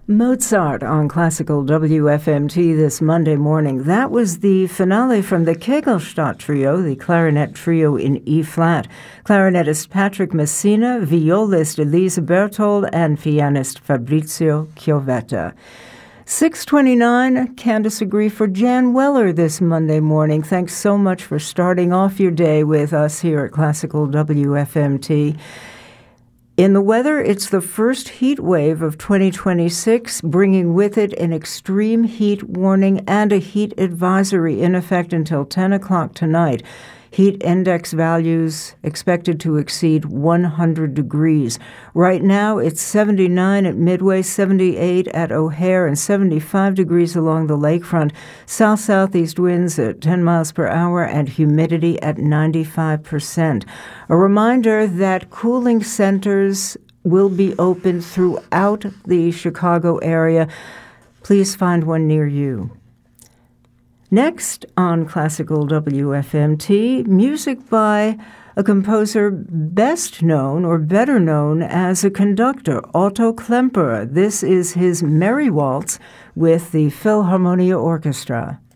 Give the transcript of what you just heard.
Mozart on Classical WFMT this Monday morning. That was the finale from the Kegelstadt Trio, the clarinet trio in E-flat. Clarinetist Patrick Messina, violist Elise Berthold, and pianist Fabrizio Chiovetta. 6:29, Candace Agree for Jan Weller this Monday morning. Thanks so much for starting off your day with us here at Classical WFMT. In the weather, it's the first heat wave of 2026, bringing with it an extreme heat warning and a heat advisory in effect until 10 o'clock tonight. Heat index values expected to exceed 100 degrees. Right now, it's 79 at Midway, 78 at O'Hare, and 75 degrees along the lakefront. South-southeast winds at 10 miles per hour and humidity at 95%. A reminder that cooling centers will be open throughout the Chicago area. Please find one near you. Next on Classical WFMT, music by a composer best known or better known as a conductor, Otto Klemperer. This is his Merry Waltz with the Philharmonia Orchestra.